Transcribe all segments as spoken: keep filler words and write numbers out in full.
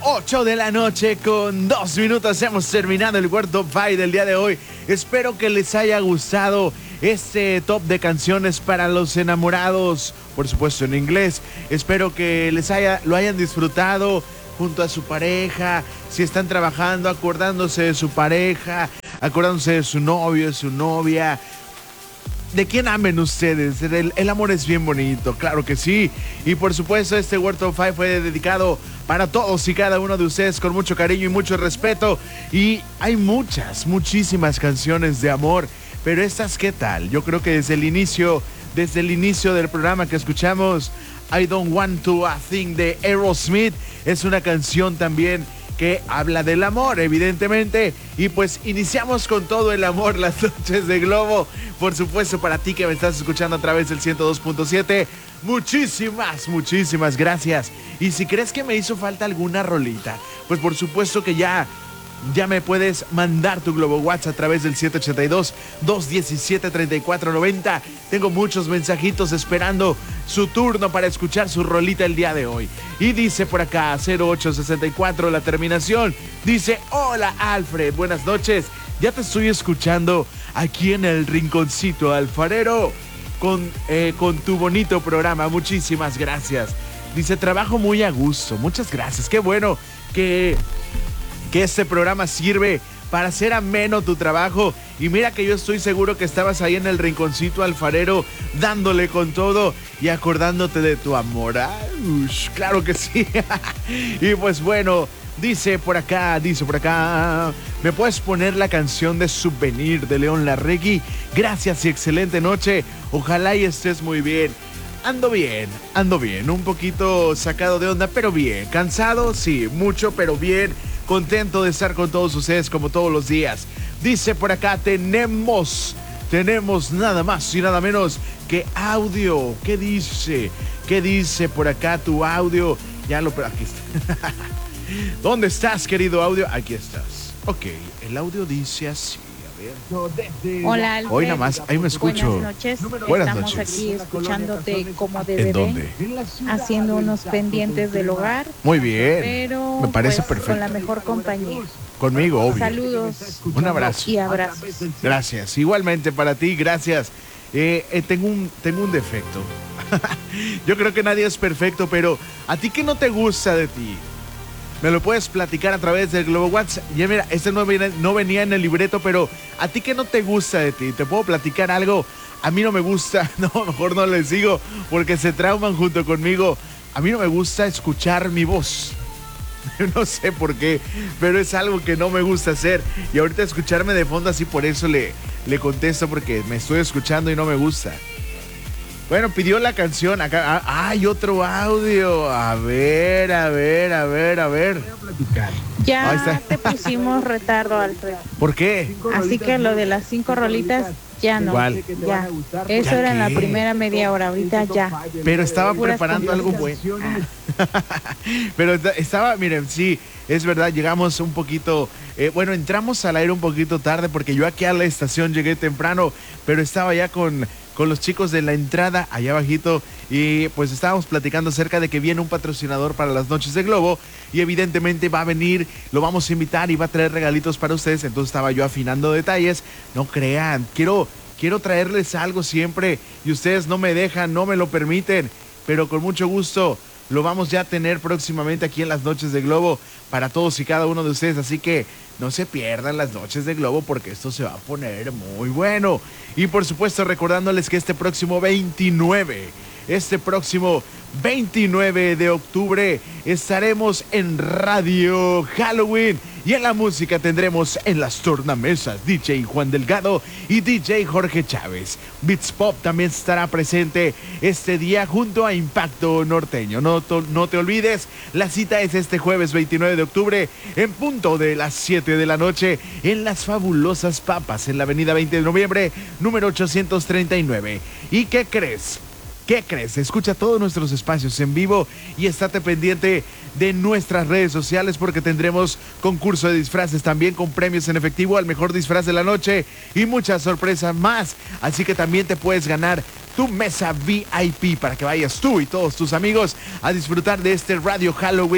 ocho de la noche con dos minutos. Hemos terminado el World Top cinco del día de hoy. Espero que les haya gustado este top de canciones para los enamorados, por supuesto en inglés. Espero que les haya, lo hayan disfrutado junto a su pareja. Si están trabajando, acordándose de su pareja, acordándose de su novio, de su novia. ¿De quién amen ustedes? El, el amor es bien bonito, claro que sí. Y por supuesto este World Top cinco fue dedicado para todos y cada uno de ustedes con mucho cariño y mucho respeto. Y hay muchas, muchísimas canciones de amor. Pero estas, ¿qué tal? Yo creo que desde el inicio, desde el inicio del programa que escuchamos, I Don't Want to A Thing de Aerosmith, es una canción también que habla del amor, evidentemente. Y pues iniciamos con todo el amor las noches de Globo. Por supuesto, para ti que me estás escuchando a través del ciento dos punto siete, muchísimas, muchísimas gracias. Y si crees que me hizo falta alguna rolita, pues por supuesto que ya... Ya me puedes mandar tu Globo WhatsApp a través del siete ocho dos, dos uno siete, tres cuatro nueve cero. Tengo muchos mensajitos esperando su turno para escuchar su rolita el día de hoy. Y dice por acá, cero ocho seis cuatro, la terminación. Dice, hola Alfred, buenas noches. Ya te estoy escuchando aquí en el rinconcito alfarero con, eh, con tu bonito programa. Muchísimas gracias. Dice, trabajo muy a gusto. Muchas gracias. Qué bueno que... que este programa sirve para hacer ameno tu trabajo. Y mira que yo estoy seguro que estabas ahí en el rinconcito alfarero dándole con todo y acordándote de tu amor. Ay, ush, claro que sí. Y pues bueno, dice por acá, dice por acá, ¿me puedes poner la canción de Souvenir de León Larregui? Gracias y excelente noche. Ojalá y estés muy bien. Ando bien, ando bien, un poquito sacado de onda, pero bien. Cansado, sí, mucho, pero bien. Contento de estar con todos ustedes como todos los días. Dice por acá, tenemos, tenemos nada más y nada menos que audio. ¿Qué dice? ¿Qué dice por acá tu audio? Ya lo, aquí está. ¿Dónde estás, querido audio? Aquí estás. Ok, el audio dice así. Hola, Alfred. Hoy nada más, ahí me escucho. Buenas noches. Buenas Estamos noches. aquí escuchándote como de ¿En bebé, dónde? haciendo unos pendientes del hogar. Muy bien. Pero me parece pues, perfecto. con la mejor compañía. Conmigo, obvio. Saludos. Un abrazo. Y abrazos. Gracias. Igualmente para ti, gracias. Eh, eh, tengo un, tengo un defecto. Yo creo que nadie es perfecto, pero ¿a ti qué no te gusta de ti? Me lo puedes platicar a través del Globo WhatsApp. Ya mira, este no venía, no venía en el libreto, pero ¿a ti qué no te gusta de ti? ¿Te puedo platicar algo? A mí no me gusta, no, mejor no les digo, porque se trauman junto conmigo. A mí no me gusta escuchar mi voz. No sé por qué, pero es algo que no me gusta hacer. Y ahorita escucharme de fondo así, por eso le, le contesto, porque me estoy escuchando y no me gusta. Bueno, pidió la canción acá. Ah, hay otro audio. A ver, a ver, a ver, a ver. Ya te pusimos retardo, Alfred. ¿Por qué? Así que lo de las cinco rolitas, ya no. ¿Cuál? Ya. Eso ¿Ya era en la qué? primera media hora, ahorita ya. Pero estaba Puras preparando algo bueno. Pero estaba, miren, sí, es verdad, llegamos un poquito, eh, bueno, entramos al aire un poquito tarde porque yo aquí a la estación llegué temprano, pero estaba ya con, con los chicos de la entrada allá abajito y pues estábamos platicando acerca de que viene un patrocinador para las noches de Globo y evidentemente va a venir, lo vamos a invitar y va a traer regalitos para ustedes, entonces estaba yo afinando detalles, no crean, quiero, quiero traerles algo siempre y ustedes no me dejan, no me lo permiten, pero con mucho gusto lo vamos ya a tener próximamente aquí en las noches de Globo para todos y cada uno de ustedes. Así que no se pierdan las noches de Globo porque esto se va a poner muy bueno. Y por supuesto recordándoles que este próximo veintinueve, este próximo veintinueve de octubre estaremos en Radio Halloween. Y en la música tendremos en las tornamesas D J Juan Delgado y D J Jorge Chávez. Beats Pop también estará presente este día junto a Impacto Norteño. No, to, no te olvides, la cita es este jueves veintinueve de octubre en punto de las siete de la noche en Las Fabulosas Papas en la avenida veinte de noviembre, número ochocientos treinta y nueve. ¿Y qué crees? ¿Qué crees? Escucha todos nuestros espacios en vivo y estate pendiente de nuestras redes sociales porque tendremos concurso de disfraces también con premios en efectivo al mejor disfraz de la noche y muchas sorpresas más. Así que también te puedes ganar tu mesa V I P para que vayas tú y todos tus amigos a disfrutar de este Radio Halloween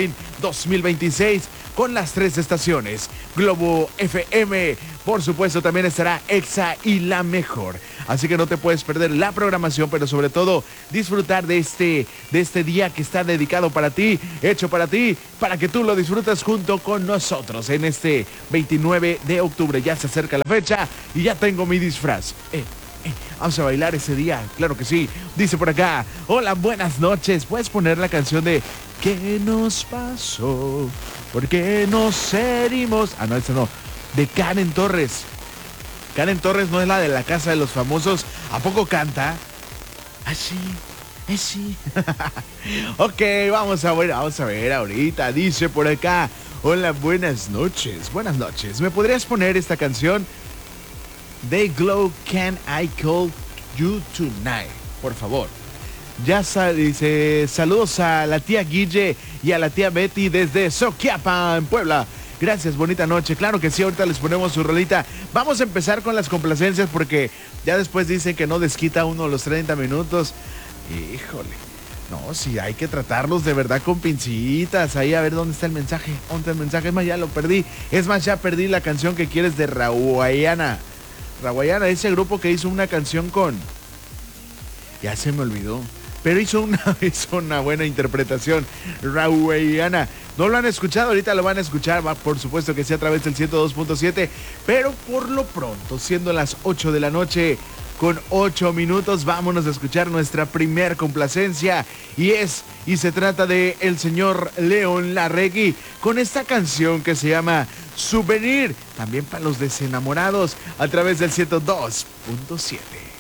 dos mil veintiséis con las tres estaciones. Globo F M, por supuesto también estará Exa y La Mejor. Así que no te puedes perder la programación, pero sobre todo disfrutar de este, de este día que está dedicado para ti, hecho para ti, para que tú lo disfrutes junto con nosotros en este veintinueve de octubre. Ya se acerca la fecha y ya tengo mi disfraz. Eh, eh, vamos a bailar ese día, claro que sí. Dice por acá, hola, buenas noches. ¿Puedes poner la canción de ¿Qué nos pasó? ¿Por qué nos herimos? Ah, no, esa no. De Karen Torres. Karen Torres no es la de La Casa de los Famosos. ¿A poco canta? Ah, sí. Eh, sí. Ok, vamos a ver, vamos a ver ahorita. Dice por acá, hola, buenas noches. Buenas noches. ¿Me podrías poner esta canción? They Glow, Can I Call You Tonight? Por favor. Ya sal, dice, saludos a la tía Guille y a la tía Betty desde Soquiapan, Puebla. Gracias, bonita noche. Claro que sí, ahorita les ponemos su rolita. Vamos a empezar con las complacencias porque ya después dicen que no desquita uno los treinta minutos. Híjole. No, sí, hay que tratarlos de verdad con pincitas. Ahí a ver dónde está el mensaje. ¿Dónde está el mensaje? Es más, ya lo perdí. Es más, ya perdí la canción que quieres de Rawayana. Rawayana, ese grupo que hizo una canción con... Ya se me olvidó. Pero hizo una, hizo una buena interpretación. Rawayana. No lo han escuchado, ahorita lo van a escuchar. Va, por supuesto que sí, a través del ciento dos punto siete. Pero por lo pronto, siendo las ocho de la noche, con ocho minutos, vámonos a escuchar nuestra primer complacencia. Y es, y se trata de el señor León Larregui, con esta canción que se llama Souvenir. También para los desenamorados, a través del ciento dos punto siete.